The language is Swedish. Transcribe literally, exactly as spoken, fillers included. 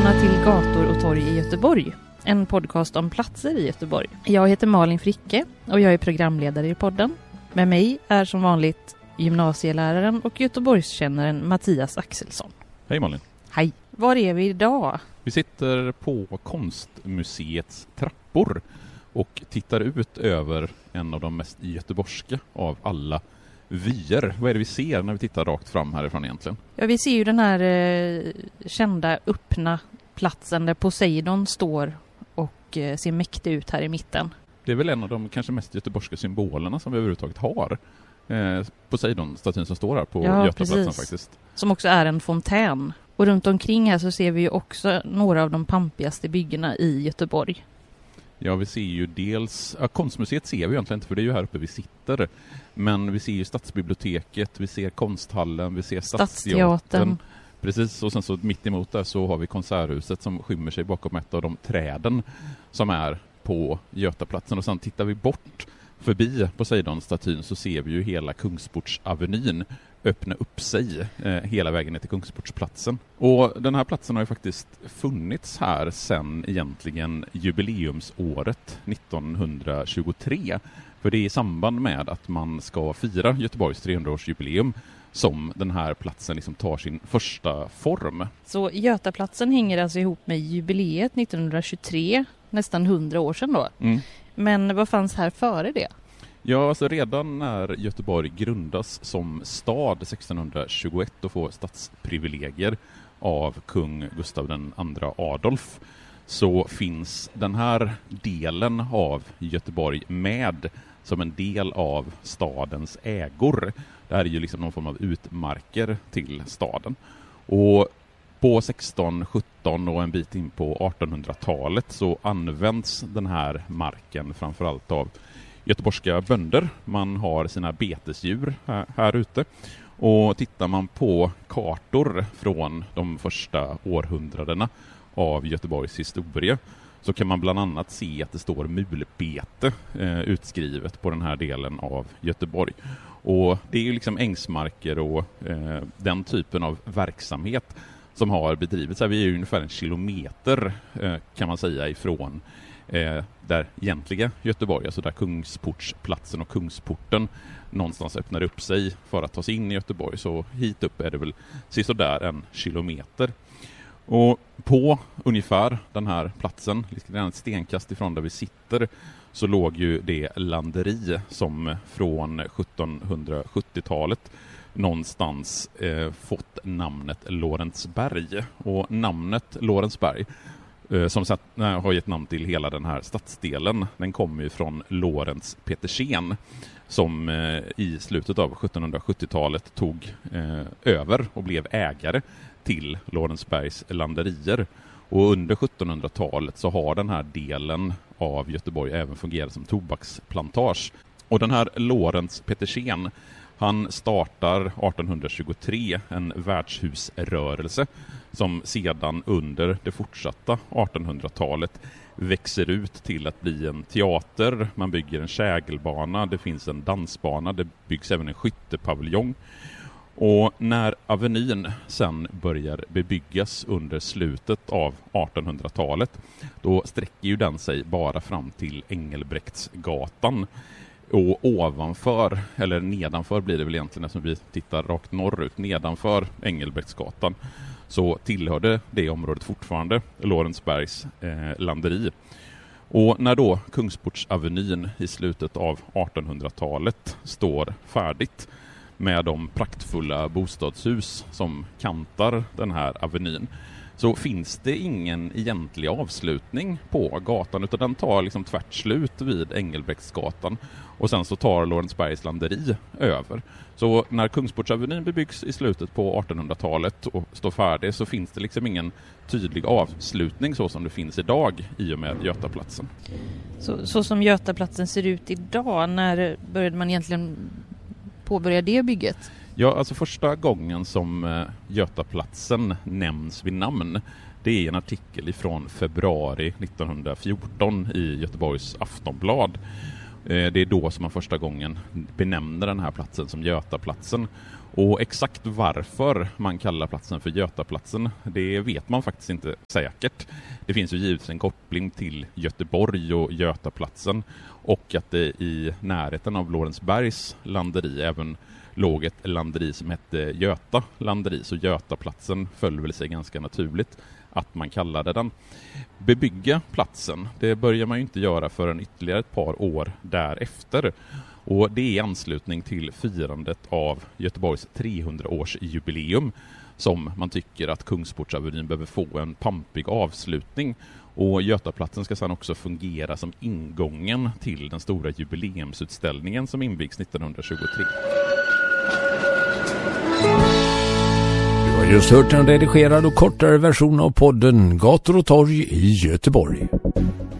välkomna till Gator och torg i Göteborg. En podcast om platser i Göteborg. Jag heter Malin Fricke och jag är programledare i podden. Med mig är som vanligt gymnasieläraren och Göteborgskännaren Mattias Axelsson. Hej Malin. Hej. Var är vi idag? Vi sitter på Konstmuseets trappor och tittar ut över en av de mest göteborgska av alla vyer. Vad är det vi ser när vi tittar rakt fram härifrån egentligen? Ja, vi ser ju den här eh, kända öppna platsen där Poseidon står och eh, ser mäktig ut här i mitten. Det är väl en av de kanske mest göteborgska symbolerna som vi överhuvudtaget har. Eh, Poseidon-statyn som står här på ja, Götaplatsen precis. faktiskt. Som också är en fontän. Och runt omkring här så ser vi ju också några av de pampigaste byggena i Göteborg. Ja, vi ser ju dels... Ja, Konstmuseet ser vi egentligen inte för det är ju här uppe vi sitter. Men vi ser ju Stadsbiblioteket, vi ser Konsthallen, vi ser Stadsteatern. Stadsteatern. Precis, och sen så mitt emot där så har vi Konserthuset som skymmer sig bakom ett av de träden som är på Götaplatsen. Och sen tittar vi bort förbi Poseidon-statyn så ser vi ju hela Kungsportsavenyn öppna upp sig eh, hela vägen ner till Kungsportsplatsen. Och den här platsen har ju faktiskt funnits här sedan egentligen jubileumsåret nittonhundratjugotre. För det är i samband med att man ska fira Göteborgs trehundraårsjubileum som den här platsen liksom tar sin första form. Så Götaplatsen hänger alltså ihop med jubileet nittonhundratjugotre, nästan hundra år sedan då. Mm. Men vad fanns här före det? Ja, alltså redan när Göteborg grundas som stad sextonhundratjugoett och får stadsprivilegier av kung Gustav den andra Adolf så finns den här delen av Göteborg med som en del av stadens ägor. Det här är ju liksom någon form av utmarker till staden. Och på sexton sjutton och en bit in på artonhundratalet så används den här marken framförallt av göteborgska bönder. Man har sina betesdjur här, här ute. Och tittar man på kartor från de första århundradena av Göteborgs historia så kan man bland annat se att det står mulbete eh, utskrivet på den här delen av Göteborg. Och det är ju liksom ängsmarker och eh, den typen av verksamhet som har bedrivits. Vi är ju ungefär en kilometer eh, kan man säga ifrån eh, där egentliga Göteborg, alltså där Kungsportsplatsen och Kungsporten någonstans öppnar upp sig för att ta sig in i Göteborg. Så hit upp är det väl sådär en kilometer. Och på ungefär den här platsen, ett stenkast ifrån där vi sitter, så låg ju det landeri som från sjuttonhundrasjuttiotalet någonstans eh, fått namnet Lorensberg. Och namnet Lorensberg eh, som satt, nej, har gett namn till hela den här stadsdelen, den kommer ju från Lorentz Petersen som eh, i slutet av sjuttonhundrasjuttiotalet tog eh, över och blev ägare till Lorensbergs landerier. Och under sjuttonhundratalet så har den här delen av Göteborg även fungerat som tobaksplantage. Och den här Lorentz Petersen, han startar artonhundratjugotre en värdshusrörelse som sedan under det fortsatta artonhundratalet växer ut till att bli en teater. Man bygger en kägelbana, det finns en dansbana, det byggs även en skyttepaviljong. Och när Avenyn sen börjar bebyggas under slutet av artonhundratalet då sträcker ju den sig bara fram till Engelbrektsgatan. Och ovanför, eller nedanför blir det väl egentligen när vi tittar rakt norrut, nedanför Engelbrektsgatan så tillhörde det området fortfarande Lorensbergs eh, landeri. Och när då Kungsportsavenyn i slutet av artonhundratalet står färdigt med de praktfulla bostadshus som kantar den här avenyn så finns det ingen egentlig avslutning på gatan utan den tar liksom tvärt slut vid Engelbrektsgatan och sen så tar Lorensbergs landeri över. Så när Kungsportsavenyn bebyggs i slutet på artonhundratalet och står färdig så finns det liksom ingen tydlig avslutning så som det finns idag i och med Götaplatsen. Så, så som Götaplatsen ser ut idag, när började man egentligen påbörja det bygget? Ja, alltså första gången som eh, Götaplatsen nämns vid namn, det är en artikel ifrån februari nittonhundrafjorton i Göteborgs Aftonblad. Det är då som man första gången benämner den här platsen som Götaplatsen. Och exakt varför man kallar platsen för Götaplatsen, det vet man faktiskt inte säkert. Det finns ju givetvis en koppling till Göteborg och Götaplatsen, och att det i närheten av Lorensbergs landeri även låg ett landeri som hette Göta landeri, så Götaplatsen föll väl sig ganska naturligt att man kallade den. Bebygga platsen, det börjar man ju inte göra förrän ytterligare ett par år därefter. Och det är i anslutning till firandet av Göteborgs trehundraårsjubileum som man tycker att Kungsportsavenyn behöver få en pampig avslutning. Och Götaplatsen ska sedan också fungera som ingången till den stora jubileumsutställningen som invigs nittonhundratjugotre. Du har just hört en redigerad och kortare version av podden Gator och torg i Göteborg.